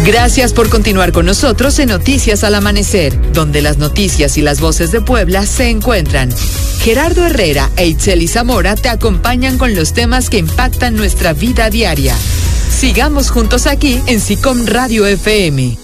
Gracias por continuar con nosotros en Noticias al Amanecer, donde las noticias y las voces de Puebla se encuentran. Gerardo Herrera e Itzeli Zamora te acompañan con los temas que impactan nuestra vida diaria. Sigamos juntos aquí en SICOM Radio FM.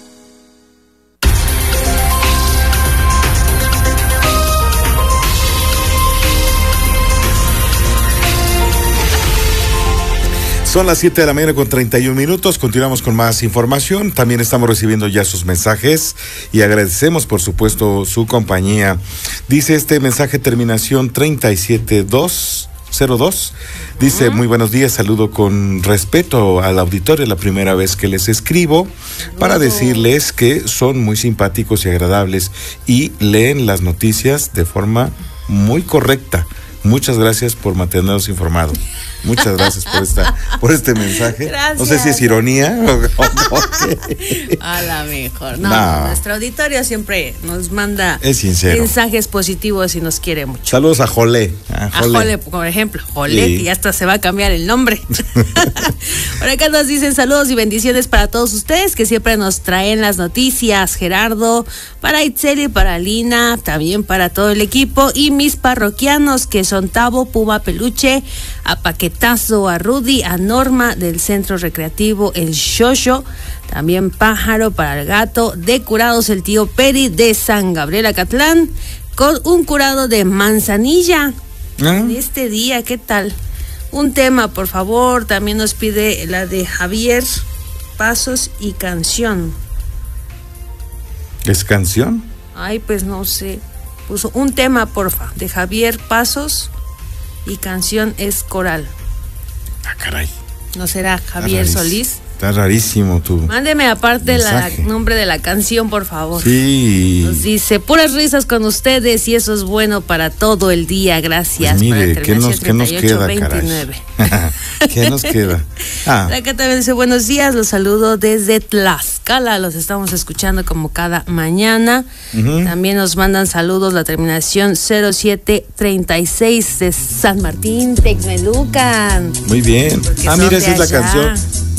Son las 7 de la mañana con 31 minutos. Continuamos con más información. También estamos recibiendo ya sus mensajes y agradecemos, por supuesto, su compañía. Dice este mensaje, terminación 37202. Dice, muy buenos días, saludo con respeto al auditorio, la primera vez que les escribo para decirles que son muy simpáticos y agradables y leen las noticias de forma muy correcta. Muchas gracias por mantenernos informados. Muchas gracias por este mensaje. Gracias. No sé si es ironía o a la mejor. No, nuestro auditorio siempre nos manda mensajes positivos y nos quiere mucho. Saludos a Jolé. A Jolé, por ejemplo. Jolé, sí. Que ya hasta se va a cambiar el nombre. Por acá nos dicen saludos y bendiciones para todos ustedes que siempre nos traen las noticias. Gerardo, para Itzeli, para Lina, también para todo el equipo y mis parroquianos que son Tavo, Puma Peluche, a Paquetazo, a Rudy, a Norma del Centro Recreativo El Shosho, también Pájaro para el Gato, de Curados el tío Peri de San Gabriel Acatlán, con un curado de manzanilla. En este día, ¿qué tal? Un tema, por favor, también nos pide la de Javier Pasos y canción. ¿Es canción? Ay, pues no sé. Puso un tema, porfa, de Javier Pasos y canción es coral. Ah, caray. ¿No será Javier Solís? Está rarísimo tu Mándeme aparte el nombre de la canción, por favor. Sí. Nos dice, puras risas con ustedes y eso es bueno para todo el día. Gracias. Pues mire, ¿qué nos queda, caray? ¿Qué nos queda? Acá también dice, buenos días, los saludo desde Tlaxcala. Los estamos escuchando como cada mañana. También nos mandan saludos la terminación 0736 de San Martín, Texmelucan. Muy bien. Mira, esa es la canción.